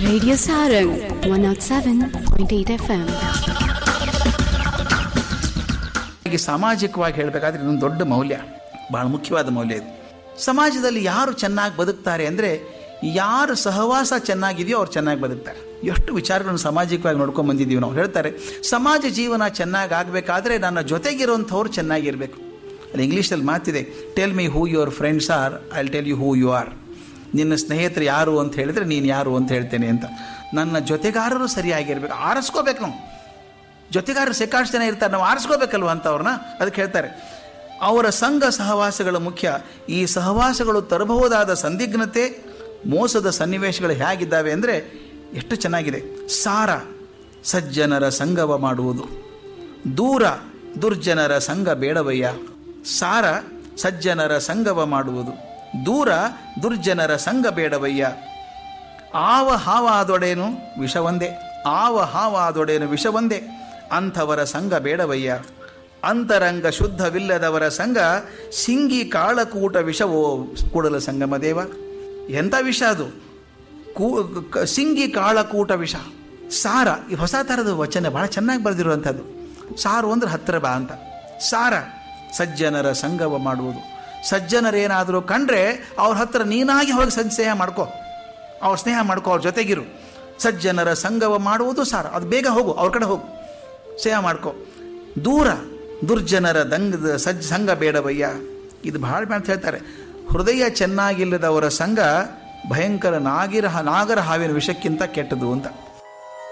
Radio Sarang 107.8 FM. ಸಾಮಾಜಿಕವಾಗಿ ಹೇಳಬೇಕಾದ್ರೆ ಇದೊಂದು ದೊಡ್ಡ ಮೌಲ್ಯ, ಬಹಳ ಮುಖ್ಯವಾದ ಮೌಲ್ಯ ಇದು. ಸಮಾಜದಲ್ಲಿ ಯಾರು ಚೆನ್ನಾಗಿ ಬದುಕ್ತಾರೆ ಅಂದರೆ, ಯಾರು ಸಹವಾಸ ಚೆನ್ನಾಗಿದೆಯೋ ಅವ್ರು ಚೆನ್ನಾಗಿ ಬದುಕ್ತಾರೆ. ಎಷ್ಟು ವಿಚಾರಗಳನ್ನು ಸಾಮಾಜಿಕವಾಗಿ ನೋಡ್ಕೊಂಡು ಬಂದಿದ್ದೀವಿ ನಾವು. ಹೇಳ್ತಾರೆ, ಸಮಾಜ ಜೀವನ ಚೆನ್ನಾಗಿ ಆಗಬೇಕಾದ್ರೆ ನನ್ನ ಜೊತೆಗಿರುವಂಥವ್ರು ಚೆನ್ನಾಗಿರಬೇಕು. ಅಲ್ಲಿ ಇಂಗ್ಲೀಷಲ್ಲಿ ಮಾತಿದೆ, tell me who your friends R, I will tell you who you are. ನಿನ್ನ ಸ್ನೇಹಿತರು ಯಾರು ಅಂತ ಹೇಳಿದರೆ ನೀನು ಯಾರು ಅಂತ ಹೇಳ್ತೇನೆ ಅಂತ. ನನ್ನ ಜೊತೆಗಾರರು ಸರಿಯಾಗಿರ್ಬೇಕು, ಆರಿಸ್ಕೋಬೇಕು ನಾವು. ಜೊತೆಗಾರರು ಸೆಕಾಷ್ಟು ಜನ ಇರ್ತಾರೆ, ನಾವು ಆರಿಸ್ಕೋಬೇಕಲ್ವ ಅಂತ ಅವ್ರನ್ನ. ಅದಕ್ಕೆ ಹೇಳ್ತಾರೆ, ಅವರ ಸಂಘ ಸಹವಾಸಗಳು ಮುಖ್ಯ. ಈ ಸಹವಾಸಗಳು ತರಬಹುದಾದ ಸಂದಿಗ್ಧತೆ, ಮೋಸದ ಸನ್ನಿವೇಶಗಳು ಹೇಗಿದ್ದಾವೆ ಅಂದರೆ ಎಷ್ಟು ಚೆನ್ನಾಗಿದೆ. ಸಾರ, ಸಜ್ಜನರ ಸಂಗವ ಮಾಡುವುದು. ದೂರ, ದುರ್ಜನರ ಸಂಘ ಬೇಡವಯ್ಯ. ಸಾರ, ಸಜ್ಜನರ ಸಂಗವ ಮಾಡುವುದು. ದೂರ, ದುರ್ಜನರ ಸಂಘ ಬೇಡವಯ್ಯ. ಆವ ಹಾವಾದೊಡೇನು ವಿಷವೊಂದೇ, ಆವ ಹಾವಾದೊಡೇನು ವಿಷವೊಂದೇ. ಅಂಥವರ ಸಂಘ ಬೇಡವಯ್ಯ. ಅಂತರಂಗ ಶುದ್ಧವಿಲ್ಲದವರ ಸಂಘ ಸಿಂಗಿ ಕಾಳಕೂಟ ವಿಷವೋ ಕೂಡಲ ಸಂಗಮ ದೇವ. ಎಂಥ ವಿಷ ಅದು, ಸಿಂಗಿ ಕಾಳಕೂಟ ವಿಷ. ಸಾರ, ಈ ಹೊಸ ಥರದ ವಚನ ಭಾಳ ಚೆನ್ನಾಗಿ ಬರೆದಿರುವಂಥದ್ದು. ಸಾರು ಅಂದರೆ ಹತ್ತಿರ ಬಾ ಅಂತ. ಸಾರ, ಸಜ್ಜನರ ಸಂಗವ ಮಾಡುವುದು. ಸಜ್ಜನರೇನಾದರೂ ಕಂಡ್ರೆ ಅವ್ರ ಹತ್ರ ನೀನಾಗಿ ಹೋಗಿ ಸ್ನೇಹ ಮಾಡ್ಕೋ, ಅವ್ರ ಸ್ನೇಹ ಮಾಡ್ಕೋ, ಅವ್ರ ಜೊತೆಗಿರು. ಸಜ್ಜನರ ಸಂಗವ ಮಾಡುವುದು ಸಾರ. ಅದು ಬೇಗ ಹೋಗು, ಅವ್ರ ಕಡೆ ಹೋಗು, ಸ್ನೇಹ ಮಾಡ್ಕೋ. ದೂರ, ದುರ್ಜನರ ಸಂಘ ಬೇಡವಯ್ಯ. ಇದು ಭಾಳ ಅಂತ ಹೇಳ್ತಾರೆ. ಹೃದಯ ಚೆನ್ನಾಗಿಲ್ಲದವರ ಸಂಘ ಭಯಂಕರ ನಾಗರ ಹಾವಿನ ವಿಷಕ್ಕಿಂತ ಕೆಟ್ಟದು ಅಂತ.